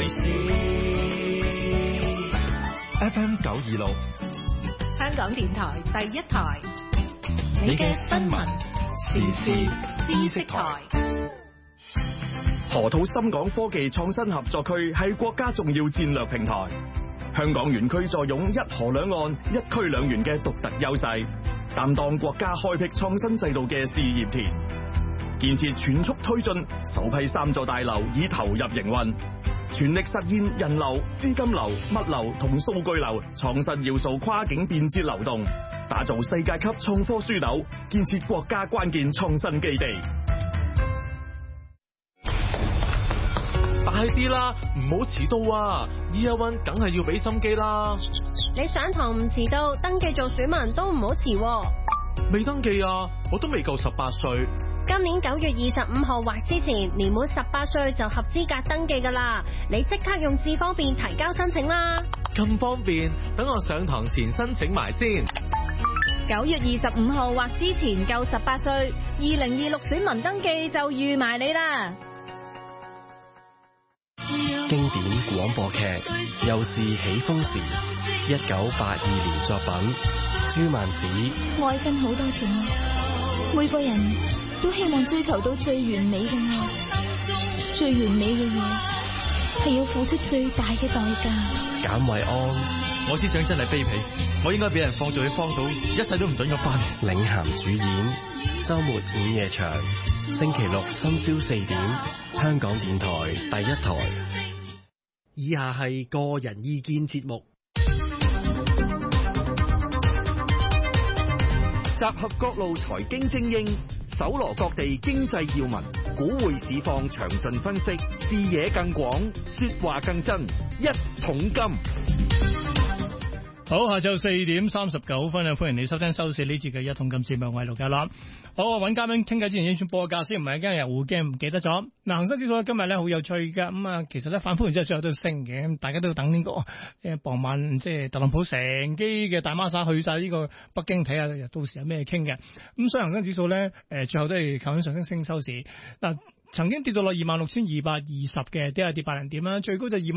為事。 FM 926， 香港電台第一台， 你嘅新聞時事知識台。 河套深港科技創新合作區係國家重要戰略平台，香港園區坐擁一河兩岸、一區兩園嘅獨特優勢，擔當國家開闢創新制度嘅試驗田。建設全速推進，首批3座大樓已投入營運，全力實現人流、資金流、物流同數據流創新要素跨境便捷流動，打造世界級創科樞紐，建設國家關鍵創新基地。 大啲啦，唔好遲到啊 ！Year One 梗係要俾心機啦。 你上堂唔遲到，登記做選民都唔好遲喎。 未登記啊，我都未夠18歲。 今年9月25號或之前，年滿18歲就合資格登記㗎啦。你即刻用智方便提交申請啦。 咁方便，等我上堂前申請埋先。 9月25號或之前夠18歲，2026選民登記就預埋你啦。 經典廣播劇《又是喜豐時》，1982年作品，朱曼子。 愛分好多種，每個人都希望追求到最完美嘅愛，最完美嘅嘢係要付出最大嘅代價。 簡惠安， 我思想真係卑鄙，我應該俾人放做佢芳嫂，一世都唔准咁翻。 領銜主演，周末午夜場，星期六深宵4點，香港電台第一台。 以下係個人意見節目， 集合各路財經精英，搜羅各地經濟要聞，股匯市況詳盡分析，視野更廣，說話更真，一桶金。 好，下晝4點39分啊！歡迎你收聽收視呢節嘅一桶金節目，我係盧家樂。好，我揾嘉賓傾偈之前先報個價先，唔係驚又會驚唔記得咗。嗱，恒生指數今日咧好有趣嘅，咁啊，其實咧反覆完之後最後都升嘅，大家都要等呢個傍晚，即係特朗普乘機嘅大孖沙去晒呢個北京睇下，到時有咩傾嘅。咁所以恒生指數咧，最後都係靠緊上升收市。嗱，曾經跌到落26,220嘅，跌8點啦，最高就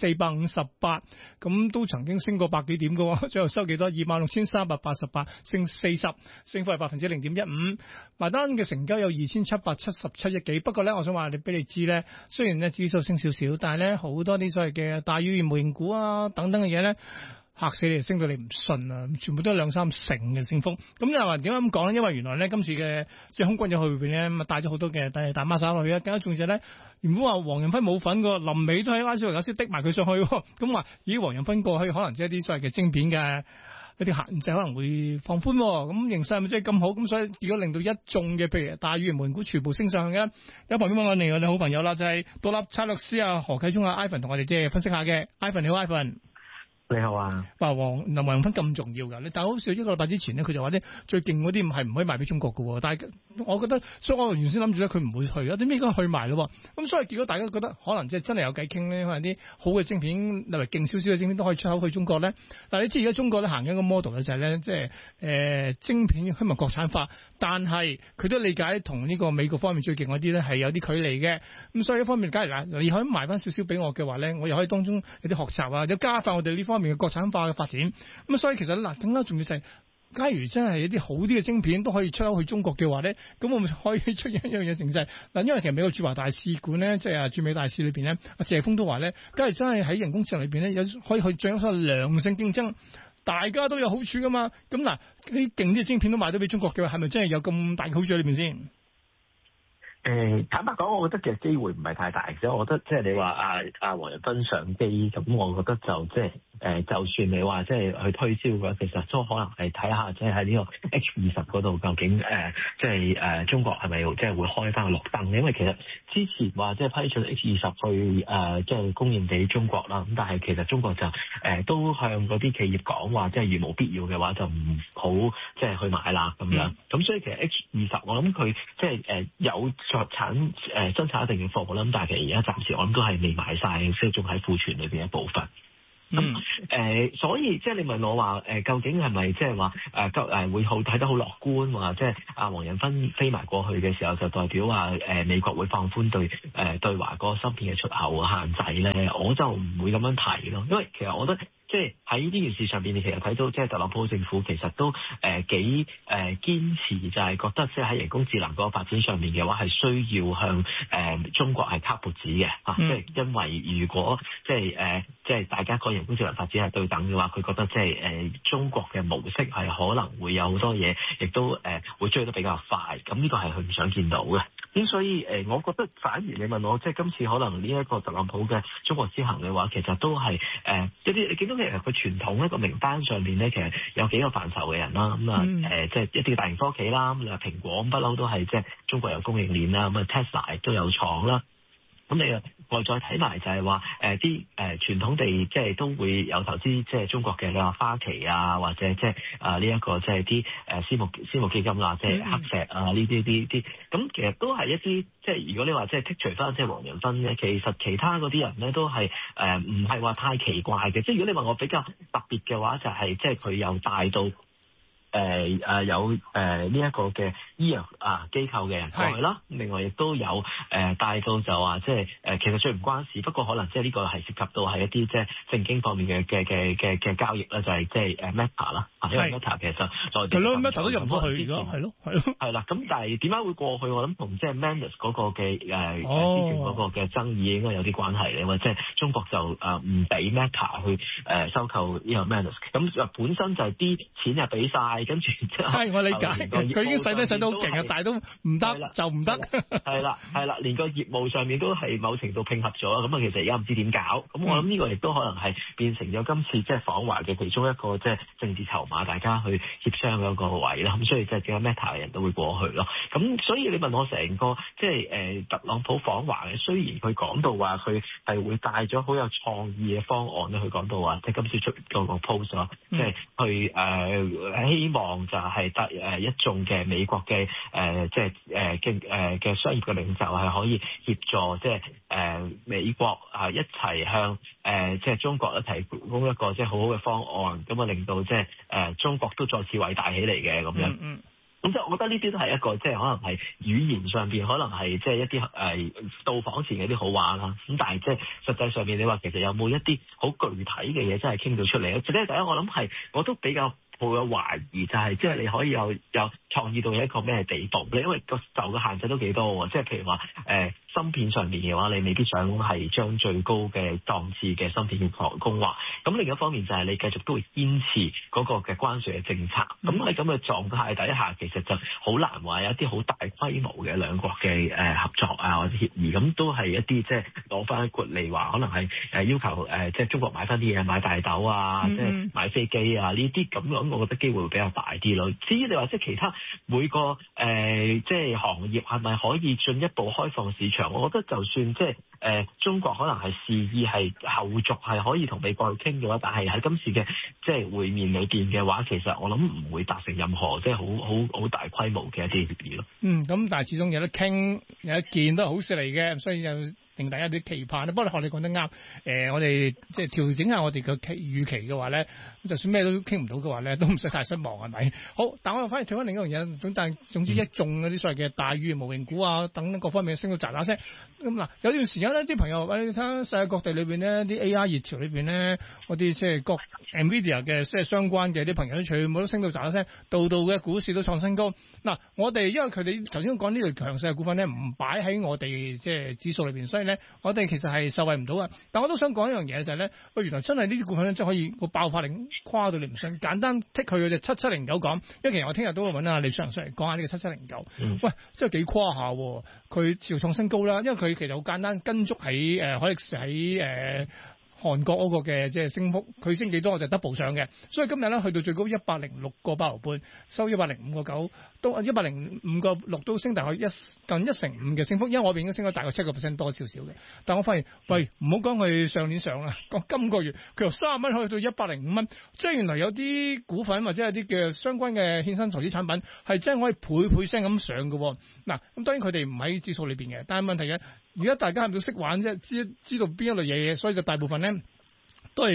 26,458，咁都曾經升過百幾點嘅，最後收幾多？26,388，升40，升幅係0.15%。埋單嘅成交有2,777億幾。不過咧，我想話俾你知咧，雖然咧指數升少少，但係咧好多啲所謂嘅大語言模型股啊等等嘅嘢咧，嚇死你，升到你唔信啊！全部都係2-3成嘅升幅。咁又話點解咁講咧？因為原來咧今次嘅即係空軍入去邊咧，咁啊帶咗好多嘅大孖沙落去啊！更加重要咧，原本話黃仁勳冇份個，臨尾都喺拉斯維加斯滴埋佢上去。咁話咦，黃仁勳過去可能即係一啲所謂嘅晶片嘅一啲限制可能會放寬。咁形勢係咪真係咁好？咁所以如果令到一眾嘅譬如大語言模型股全部升上去嘅，有旁邊揾我哋好朋友啦，就係獨立策略師啊何啟聰啊 Ivan 同我哋即係分析下嘅。Ivan 你好 ，Ivan。 你好啊！ 話黃仁勳咁重要㗎，但係好似1個禮拜之前咧，佢就話咧最勁嗰啲唔可以賣俾中國㗎。但係我覺得，所以我原先諗住咧佢唔會去啊，點解而家去埋咯？咁所以結果大家覺得可能即係真係有偈傾咧，可能啲好嘅晶片，例如勁少少嘅晶片都可以出口去中國咧。但係你知而家中國咧行緊個 model 咧就係咧，即係晶片希望國產化，但係佢都理解同呢個美國方面最勁嗰啲咧係有啲距離嘅。咁所以一方面，假如你可以賣翻少少俾我嘅話咧，我又可以當中有啲學習啊，有加快我哋呢方面嘅國產化嘅發展。咁所以其實更加重要就係，假如真係一啲好啲嘅晶片都可以出口去中國嘅話咧，咁我咪可以出現一樣嘢成就係嗱，因為其實美國駐華大使館咧，即係駐美大使裏邊咧，阿謝鋒都話咧，假如真係喺人工智能裏邊咧，可以去進行良性競爭，大家都有好處噶嘛。咁嗱，啲勁啲晶片都賣到俾中國嘅話，係咪真係有咁大嘅好處喺裏邊先？ 坦白講，我覺得其實機會唔係太大嘅。我覺得即係你話阿黃仁勳上機，咁我覺得就即係就算你話即係去推銷嘅話，其實都可能係睇下即係喺呢個 H20嗰度究竟即係中國係咪即係會開翻個綠燈？因為其實之前話即係批准 H20去即係供應俾中國啦，咁但係其實中國就都向嗰啲企業講話，即係如無必要嘅話就唔好即係去買啦咁樣。咁所以其實 H20我諗佢即係有生產一定嘅貨啦，咁但係其實而家暫時我諗都係未買晒，所以仲喺庫存裏邊一部分。 咁所以即係你問我話究竟係咪即係話會好睇得好樂觀話，即係阿黃仁勳飛埋過去嘅時候，就代表話美國會放寬對華嗰個芯片嘅出口限制咧？我就唔會咁樣睇咯，因為其實我覺得。即係喺呢件事上邊，你其實睇到即係特朗普政府其實都幾堅持，就係覺得即係喺人工智能嗰個發展上面嘅話，係需要向中國係卡脖子嘅嚇。即係因為如果即係大家個人工智能發展係對等嘅話，佢覺得即係中國嘅模式係可能會有好多嘢，亦都會追得比較快。咁呢個係佢唔想見到嘅。咁所以我覺得反而你問我，即係今次可能呢一個特朗普嘅中國之行嘅話，其實都係一啲你見到。其實佢傳統一個名單上邊咧，其實有幾個範疇嘅人啦，咁啊即係一啲大型科企啦，咁你話蘋果不嬲都係即係中國有供應鏈啦，咁啊 Tesla 亦都有廠啦。咁你外再睇埋就係話啲傳統地即係都會有投資即係中國嘅，你話花旗啊，或者即係呢一個即係啲私募基金啦，即係黑石啊呢啲，咁其實都係一啲即係如果你話即係剔除翻即係黃仁勳咧，其實其他嗰啲人咧都係唔係話太奇怪嘅。即係如果你話我比較特別嘅話，就係即係佢又帶到。有呢一個嘅醫藥機構嘅人過去啦，另外亦都有帶到就話即係其實最唔關事，不過可能即係呢個係涉及到係一啲即係政經方面嘅交易啦，就係即係Meta 啦，因為 Meta 其實內地係咯 Meta 都入唔到去而家，係啦，咁但係點解會過去？我諗同即係 Manus 嗰個嘅之前嗰個嘅爭議應該有啲關係咧，即係中國就唔俾 Meta 去收購呢個 Manus， 咁本身就係啲錢係俾晒。跟住係我理解，佢已經使得好勁啊，但係都唔得就唔得。 係啦，連個業務上面都係某程度拼合咗，咁啊其實而家唔知點搞。咁我諗呢個亦都可能係變成咗今次即係訪華嘅其中一個即係政治籌碼，大家去協商嗰個位啦。咁所以即係點解 Meta 嘅人都會過去咯。咁所以你問我成個即係特朗普訪華嘅，雖然佢講到話佢係會帶咗好有創意嘅方案咧，佢講到話即係今次出嗰個 post 咯，即係去希望就係得一眾嘅美國嘅即係嘅商業嘅領袖係可以協助即係美國一齊向即係中國提供一個即係好好嘅方案，咁啊令到即係中國都再次偉大起嚟嘅咁樣。咁即係我覺得呢啲都係一個即係可能係語言上邊可能係即係一啲到訪前嘅啲好話啦。咁但係即係實際上面你話其實有冇一啲好具體嘅嘢真係傾到出嚟咧？第一我諗係我都比較抱有懷疑，就係即係你可以有創意到一個咩地步咧？因為個受嘅限制都幾多喎。即係譬如話芯片上面嘅話，你未必想係將最高嘅檔次嘅芯片供華。咁另一方面就係你繼續都會堅持嗰個嘅關稅嘅政策。咁喺咁嘅狀態底下，其實就好難話有一啲好大規模嘅兩國嘅合作啊或者協議。咁都係一啲即係攞翻括嚟話，可能係要求即係中國買翻啲嘢，買大豆啊，即係買飛機啊呢啲咁樣，我覺得機會會比較大啲咯。至於你話即係其他每個即係行業係咪可以進一步開放市場？我覺得就算即係中國可能係示意係後續係可以同美國去傾嘅話，但係喺今次嘅即係會面裏邊嘅話，其實我諗唔會達成任何即係好大規模嘅一啲協議咯。咁但係始終有得傾，有一件都係好事嚟嘅，所以就令大家啲期盼。不過學你講得啱，我哋即係調整下我哋嘅預期嘅話咧，就算咩都傾唔到嘅話咧，都唔使太失望係咪？好，但我又反而睇翻另一樣嘢，但係總之一眾嗰啲所謂嘅大宇模型股啊等各方面升到喳喳聲。咁嗱，有段時間咧，啲朋友你睇下世界各地裏邊咧，啲 AI 熱潮裏邊咧，嗰啲即係各 Nvidia 嘅即係相關嘅啲朋友都全部都升到喳喳聲，度度嘅股市都創新高。嗱，我哋因為佢哋頭先講呢類強勢嘅股份咧，唔擺喺我哋即係指數裏邊，所以咧我哋其實係受惠唔到嘅。但我都想講一樣嘢就係咧，原來真係呢啲股份咧，真係可以個爆發力跨到你唔信。簡單剔佢嗰隻7709講，因為其實我聽日都會揾阿李常上嚟講下呢個7709。喂，真係幾誇下，佢持續創新高啦。因為佢其實好簡單，跟足喺海力士喺韓國嗰個嘅即係升幅，佢升幾多我就 double 上嘅，所以今日咧去到最高106個8毫半，收105個9，都105個6都升大概近1成5嘅升幅，因為我邊已經升咗大概7% 多少少嘅。但我發現，喂，唔好講佢上年上啦，講今個月佢由30蚊去到105蚊，即係原來有啲股份或者係啲嘅相關嘅衍生投資產品係真係可以倍聲咁上嘅。嗱，咁當然佢哋唔喺指數裏邊嘅，但係問題嘅。而家大家係咪都識玩啫？知道邊一類嘢，所以就大部分咧都係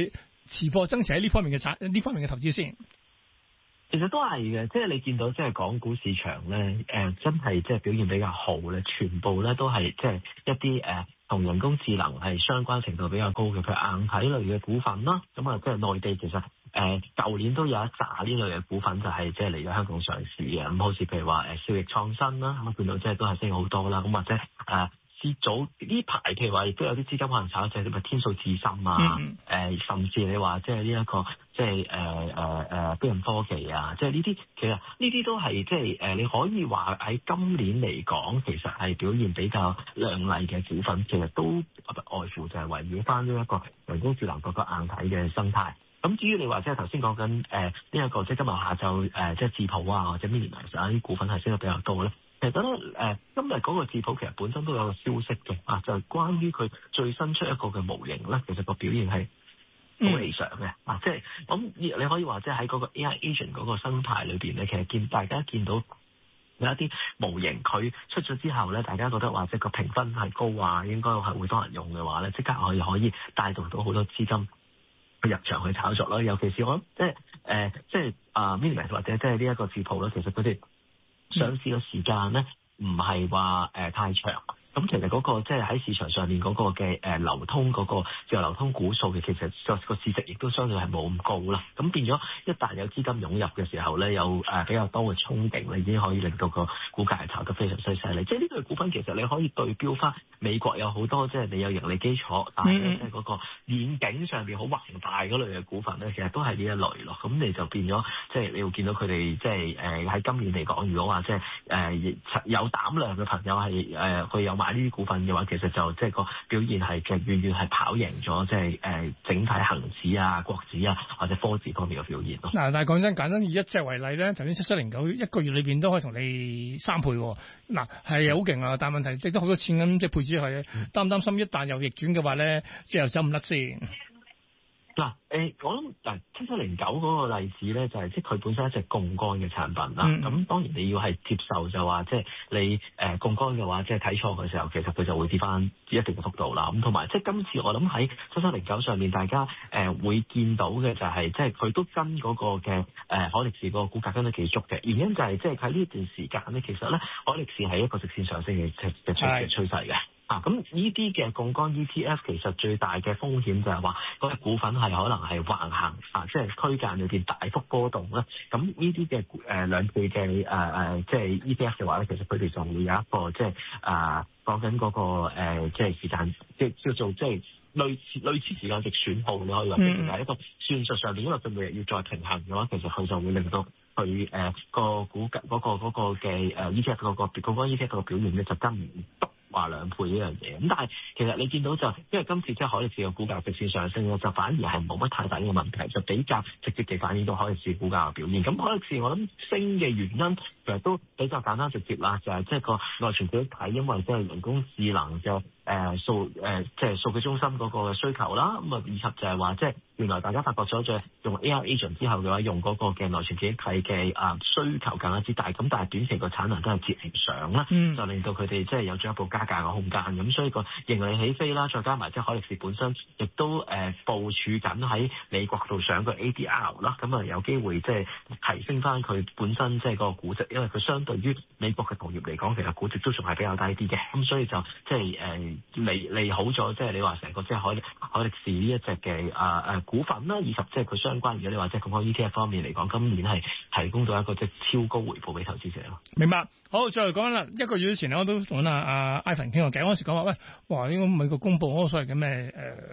持貨增持喺呢方面嘅投資先？ 其實都係嘅，即係你見到即係港股市場咧，真係即係表現比較好咧，全部咧都係即係一啲同人工智能係相關程度比較高嘅，譬如硬體類嘅股份啦。咁啊，即係內地其實舊年都有一紮呢類嘅股份就係即係嚟咗香港上市嘅。咁好似譬如話兆易創新啦，咁見到即係都係升好多啦。咁或者早呢排譬如話亦都有啲資金可能炒，即係啲天數智深啊，甚至你話即係呢一個即係標準科技啊，即係呢啲其實呢啲都係即係你可以話喺今年嚟講，其實係表現比較亮麗嘅股份，其實都不外乎就係圍繞翻呢一個人工智能嗰個硬體嘅生態。咁至於你話即係頭先講緊呢一個即係今日下晝即係智譜啊或者 Minimax 啊啲股份係升得比較多咧。其實咧，今日嗰個智譜其實本身都有個消息嘅，就係關於佢最新出一個嘅模型咧，其實個表現係好理想嘅，即係咁你可以話即係喺嗰個 AI agent 嗰個生態裏邊咧，其實大家見到有一啲模型佢出咗之後咧，大家覺得話即係個評分係高啊，應該係會多人用嘅話咧，即刻可以帶動到好多資金去入場去炒作啦。尤其是我諗即係Minimax 或者即係呢一個智譜咧，其實佢哋上市嘅時間咧，唔係話太長。咁其實嗰個即係喺市場上面嗰個嘅流通嗰個自由流通股數嘅，其實個市值亦都相對係冇咁高啦。咁變咗一旦有資金湧入嘅時候咧，有比較多嘅憧憬咧，已經可以令到個股價係炒得非常犀利。即係呢類股份其實你可以對標翻美國有好多即係你有盈利基礎，但係咧即係嗰個遠景上邊好宏大嗰類嘅股份咧，其實都係呢一類咯。咁你就變咗即係你會見到佢哋即係喺今年嚟講，如果話即係有膽量嘅朋友係佢有買呢啲股份嘅話，其實就即係個表現係其實遠遠係跑贏咗即係整體恒指啊、國指啊或者科指方面嘅表現咯。嗱，但係講真，簡單以一隻為例咧，頭先7709一個月裏邊都可以同你3倍，嗱係好勁啊！但係問題值得好多錢咁，即係配置佢，擔唔擔心一旦有逆轉嘅話咧，即係又走唔甩先？嗱，我諗7709嗰個例子咧，就係即係佢本身一隻槓桿嘅產品啦。咁當然你要係接受就話，即係你槓桿嘅話，即係睇錯嘅時候，其實佢就會跌翻一定嘅幅度啦。咁同埋即係今次我諗喺7709上面，大家會見到嘅就係即係佢都跟嗰個嘅海力士個股價跟得幾足嘅。原因就係即係喺呢段時間咧，其實咧海力士係一個直線上升嘅趨勢嘅。咁呢啲嘅槓桿 ETF 其實最大嘅風險就係話嗰隻股份係可能係橫行即係區間裏邊大幅波動啦。咁呢啲嘅兩倍嘅即係 ETF 嘅話咧，其實佢哋就會有一個即係講緊嗰個即係時間即係叫做即係類似時間值損耗，你可以話係一個算術上面，因為佢每日要再平衡嘅話，其實佢就會令到佢個股價嗰個嘅ETF 嗰個槓桿 ETF 個表現咧就跟唔足話2倍呢樣嘢。咁但係其實你見到就因為今次即係海力士嘅股價直線上升咧，就反而係冇乜太大嘅問題，就比較直接地反映到海力士股價嘅表現。咁海力士我諗升嘅原因其實都比較簡單直接啦，就係即係個內存記憶體，因為即係人工智能嘅即係數據中心嗰個需求啦。咁啊以及就係話即係原來大家發覺咗，就用 AI agent 之後嘅話，用嗰個嘅內存記憶體嘅需求更加之大。咁但係短期個產能都係接唔上啦，就令到佢哋即係有進一步加價嘅空間。咁所以個盈利起飛啦，再加埋即係海力士本身亦都部署緊喺美國度上個 ADR 啦，咁啊有機會即係提升翻佢本身即係個估值，因為佢相對於美國嘅同業嚟講，其實估值都仲係比較低啲嘅。咁所以就即係利好咗，即係你話成個即係海力士呢一隻嘅股份啦，以及即係佢相關，如果你話即係咁講 ETF 方面嚟講，今年係提供到一個即係超高回報俾投資者咯。明白。好，再嚟講啦，一個月之前咧，我都同阿 Ivan 傾過偈，嗰時講話喂，哇呢個美國公佈嗰個所謂嘅咩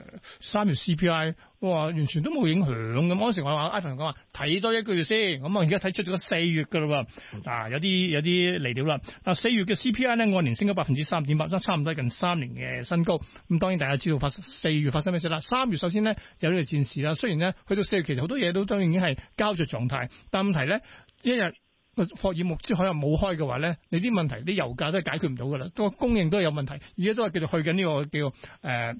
3月 CPI， 哇完全都冇影響咁。嗰時我話 Ivan 講話睇多一個月先，咁啊而家睇出咗4月㗎啦喎，嗱有啲嚟料啦。嗱4月嘅 CPI 咧按年升咗3.8%，差唔多近3年嘅新高。咁當然大家知道4月發生咩事啦。3月首先咧有呢個戰事啦，雖然咧去到4月其實好多嘢都已經係膠着狀態，但問題咧一日個霍爾木茲海峽冇開嘅話咧，你啲問題啲油價都係解決唔到噶啦，個供應都係有問題，而家都係繼續去緊呢個叫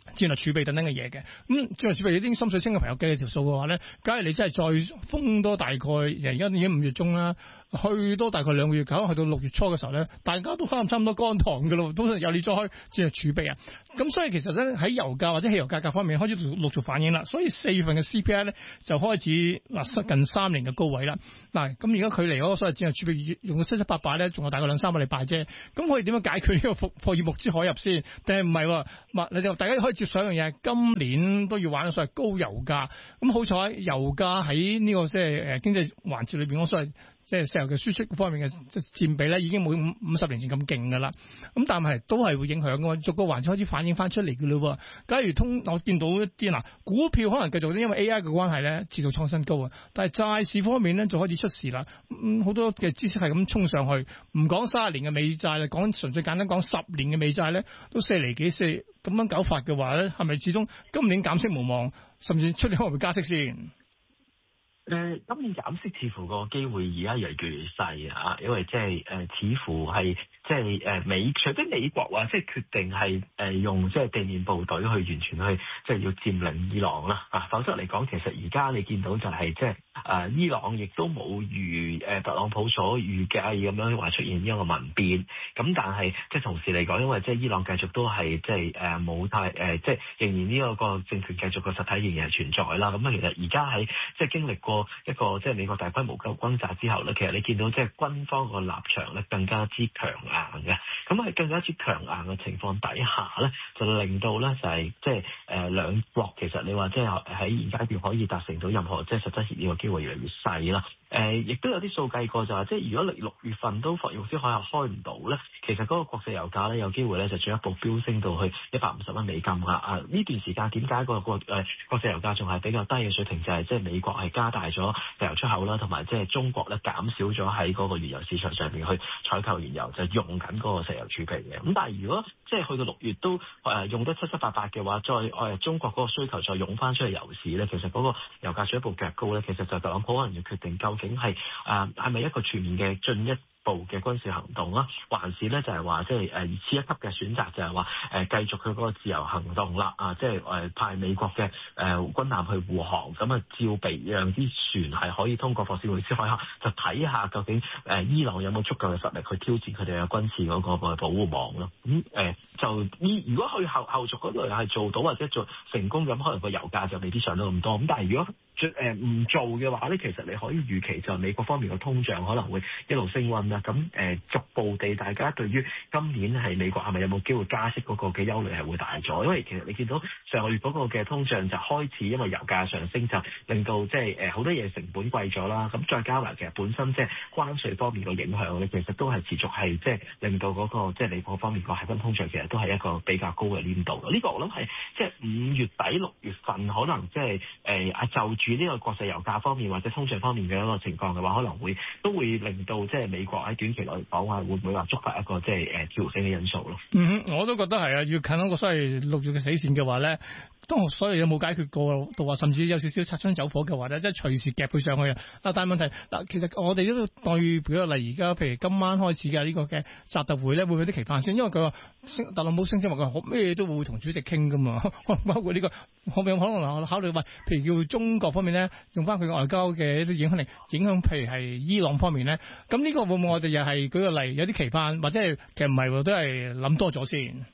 戰略儲備等等嘅嘢嘅。咁戰略儲備有啲心水清嘅朋友計條數嘅話咧，假如你真係再封多大概，而家已經5月中啦，去多大概2個月，去到6月初嘅時候咧，大家都可能差唔多乾塘㗎咯，都有你再開戰略儲備啊。咁所以其實咧喺油價或者汽油價格方面開始陸續反映啦。所以4月份嘅 CPI 咧就開始近3年嘅高位啦。嗱，咁而家距離嗰個所謂戰略儲備用到7788咧，仲有大概2-3個禮拜啫。咁可以點樣解決呢個貨業目之海入先？定係唔係喎？你就大家可以接受一樣嘢，今年都要玩所謂高油價。咁好彩油價喺呢個即係經濟環節裏邊，我所謂即係石油嘅輸出方面嘅佔比咧，已經冇50年前咁勁噶啦。咁但係都係會影響嘅，逐個環節開始反映翻出嚟嘅咯。假如我見到一啲股票可能繼續因為 AI 嘅關係咧，持續創新高啊。但係債市方面咧，就開始出事啦。好多嘅知識係咁衝上去，唔講30年嘅美債啦，講純粹簡單講10年嘅美債咧，都4厘幾4咁樣搞法嘅話咧，係咪始終今年減息無望，甚至出年可能會加息先？ 今年減息似乎個機會而家越嚟越細啊，因為即係似乎係即係除非美國話即係決定係用即係地面部隊去完全去即係要佔領伊朗啦啊，否則嚟講其實而家你見到就係即係伊朗亦都冇如特朗普所預計咁樣話出現呢一個民變，咁但係即係同時嚟講，因為即係伊朗繼續都係即係冇太即係仍然呢一個政權繼續個實體仍然係存在啦。咁其實而家喺即係經歷過一個即係美國大規模嘅轟炸之後咧，其實你見到即係軍方個立場咧更加之強硬嘅，咁喺更加之強硬嘅情況底下咧，就令到咧就係即係兩國其實你話即係喺現階段可以達成到任何即係實質協議嘅機會越嚟越細啦。亦都有啲數計過就話，即係如果你6月份都霍沃斯海峽開唔到咧，其實嗰個國際油價咧有機會咧就進一步飆升到去150蚊美金啊！呢段時間點解個國際油價仲係比較低嘅水平？就係即係美國係加大咗石油出口啦，同埋即係中國咧減少咗喺嗰個原油市場上邊去採購原油，就用緊嗰個石油儲備嘅。咁但係如果即係去到6月都用得7788嘅話，再中國嗰個需求再湧翻出去油市咧，其實嗰個油價進一步夾高咧，其實就特朗普可能要決定究竟係咪一個全面嘅進一步嘅軍事行動啦，還是咧就係話即係次一級嘅選擇就係話繼續佢嗰個自由行動啦啊，即係派美國嘅軍艦去護航，咁啊照備讓啲船係可以通過霍斯海峽，就睇下究竟伊朗有冇足夠嘅實力去挑戰佢哋嘅軍事嗰個保護網咯。咁如果佢後續嗰類係做到或者做成功咁，可能個油價就未必上到咁多。咁但係如果唔做嘅話咧，其實你可以預期就美國方面嘅通脹可能會一路升溫啦。咁逐步地，大家對於今年係美國係咪有冇機會加息嗰個嘅憂慮係會大咗。因為其實你見到上個月嗰個嘅通脹就開始因為油價上升，就令到即係好多嘢成本貴咗啦。咁再加埋其實本身即係關稅方面嘅影響咧，其實都係持續係即係令到嗰個即係美國方面個核心通脹其實都係一個比較高嘅黏度。呢個我諗係即係5月底6月份可能即係就住呢個國際油價方面或者通脹方面嘅一個情況嘅話，可能都會令到即係美國喺短期內講話會唔會話觸發一個即係調整嘅因素咯。 我都覺得係啊，要近嗰個所謂6月嘅死線嘅話咧，當所有嘢冇解決過到話，甚至有少少擦槍走火嘅話咧，即係隨時夾佢上去啊！但係問題其實我哋都對比如例而家譬如今晚開始嘅呢個嘅習特會咧，會唔會有啲期盼先？因為佢話特朗普聲稱話佢咩都會同主席傾噶嘛，包括呢個可唔可能考慮話，譬如叫中國方面咧，用翻佢外交嘅一啲影響力，影響譬如係伊朗方面咧，咁呢個會唔會我哋又係舉個例有啲期盼，或者係其實唔係都係諗多咗先？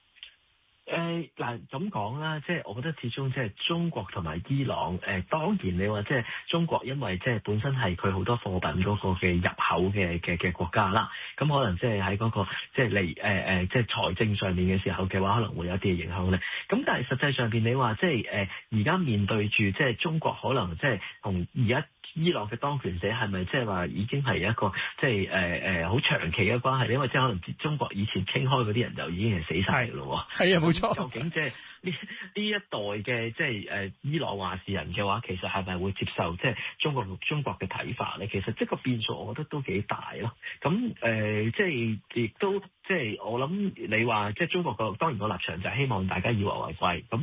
嗱咁講啦，即係我覺得始終即係中國同埋伊朗當然你話即係中國，因為即係本身係佢好多貨品嗰個嘅入口嘅國家啦，咁可能即係喺嗰個即係嚟即係財政上面嘅時候嘅話，可能會有啲影響咧。咁但係實際上邊你話即係而家面對住即係中國可能即係同而家伊朗嘅當權者係咪即係話已經係一個即係好長期嘅關係？因為即係可能中國以前傾開嗰啲人就已經係死晒㗎咯喎。係啊，冇錯。究竟即係呢一代嘅即係伊朗話事人嘅話，其實係咪會接受即係中國嘅睇法咧？其實即係個變數，我覺得都幾大咯。咁即係亦都即係我諗你話即係中國個當然個立場就係希望大家以和為貴。咁但係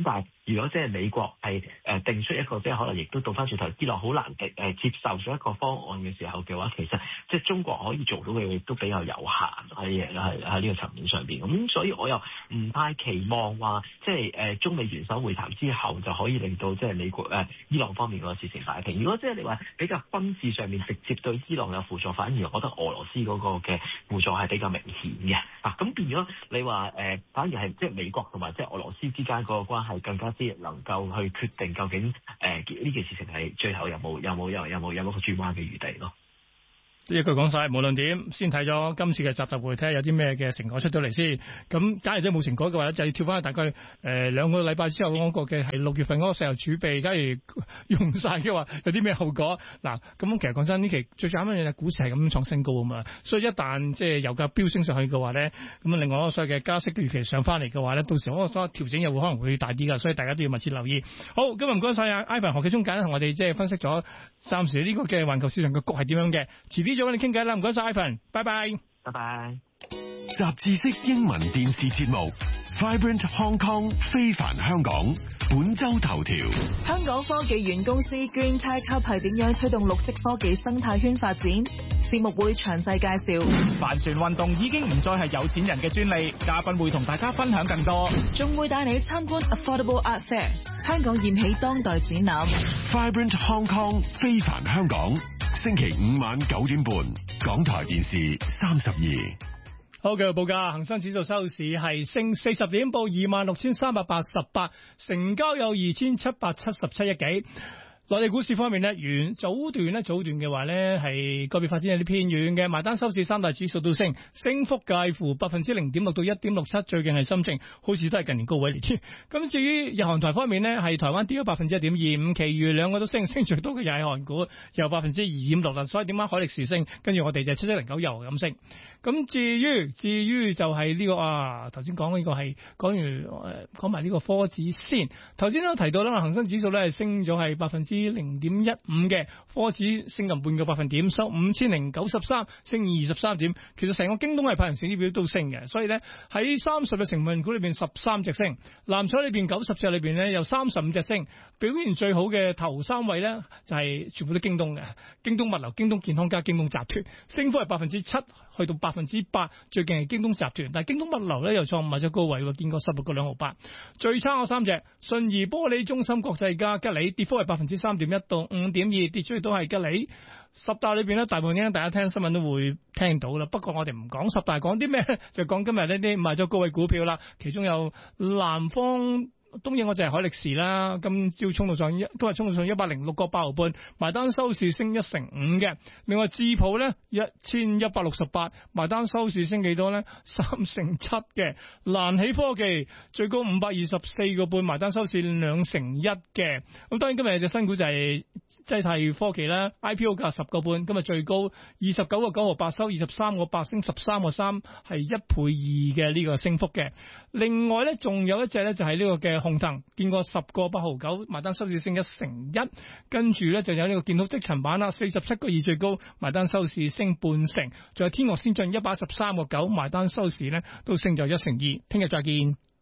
如果即係美國係定出一個即係可能亦都倒翻轉頭，伊朗好難接受咗一個方案嘅時候嘅話，其實即係中國可以做到嘅嘢亦都比較有限喺呢個層面上邊。咁所以我又唔太期望話即係中美元首會談之後就可以令到即係美國伊朗方面個事情擺平。如果即係你話比較軍事上面直接對伊朗有輔助，反而我覺得俄羅斯嗰個嘅輔助係比較明顯嘅。咁變咗你話反而係即係美國同埋即係俄羅斯之間嗰個關係更加之能夠去決定究竟呢件事情係最後有冇個轉彎嘅餘地咯。 一句講晒，無論點，先睇咗今次嘅習特會，睇下有啲咩嘅成果出到嚟先。咁假如真係冇成果嘅話咧，就要跳翻去大概2個禮拜之後嗰個嘅係6月份嗰個石油儲備，假如用晒嘅話，有啲咩後果？嗱，咁其實講真，呢期最慘嘅嘢係股市係咁創新高啊嘛，所以一旦即係油價飆升上去嘅話咧，咁另外嗰個所謂嘅加息預期上翻嚟嘅話咧，到時嗰個所謂調整又會可能會大啲噶，所以大家都要密切留意。好，今日唔該晒啊 Ivan 何啟聰簡單同我哋即係分析咗暫時呢個嘅環球市場嘅局係點樣嘅，遲啲再揾你傾偈啦，唔該晒 Ivan， 拜拜， 拜拜。 雜誌式英文電視節目 Vibrant Hong Kong 非凡香港本周頭條。 香港科技園公司 Green Tech Hub 係點樣推動綠色科技生態圈發展？節目會詳細介紹。 帆船運動已經唔再係有錢人嘅專利，嘉賓會同大家分享更多， 仲會帶你參觀 Affordable Art Fair 香港燃起當代展覽。 Vibrant Hong Kong 非凡香港星期5晚9點半，港台電視32。 好，繼續報價，恒生指數收市係升40點，報26,388，成交有2,777億幾。內地股市方面呢，早段嘅話呢係個別發展有啲偏軟嘅，埋單收市三大指數都升，升幅介乎 0.6% 到 1.67%， 最近係深證，好似都係近年高位嚟添。咁至於日韓台方面呢，係台灣跌咗 1.25%， 其餘兩個都升最多嘅又係韓股，有 2.26%啦。所以點解海力士升，跟住我哋就7109又咁升。咁至於就係呢個頭先講呢個係講埋呢個科指先。頭先都提到啦，恒生指數咧係升咗係 0.15% 嘅，科指升近半個百分點，收 5,093， 升23點。其實成個京東係派人成績表都升嘅，所以咧喺30隻成分股裏邊13隻升，藍籌裏邊90隻裏邊咧有35隻升，表現最好嘅頭3位咧就係全部都京東嘅，京東物流、京東健康加京東集團，升幅係 7%去到 8%， 最近係京東集團，但係京東物流咧又創埋咗高位喎，見過16個2毫8。最差嗰3隻，信義玻璃、中芯國際加吉利，跌幅係 3.1% 到 5.2%， 跌最多係吉利。10大裏邊咧，大部分大家聽新聞都會聽到啦。不過我哋唔講10大，講啲咩？就講今日呢啲賣咗高位股票啦，其中有南方東映，我就係海力士啦，今日衝到上106個8毫半，埋單收市升1.5%嘅。另外智普咧1168，埋單收市升幾多咧？3.7%嘅。瀾起科技最高524個半，埋單收市2.1%嘅。咁當然今日有隻新股就係濟泰科技啦 ，IPO 價10個半，今日最高29個9毫8，收23個8，升13個3，係1倍2嘅呢個升幅嘅。另外咧，仲有一隻咧就係呢個嘅鴻騰，見過10個8毫9，埋單收市升1.1%，跟住咧就有呢個建滔積層板啦，47個2最高，埋單收市升半成，仲有天樂先進113個9，埋單收市咧都升咗1.2%。聽日再見。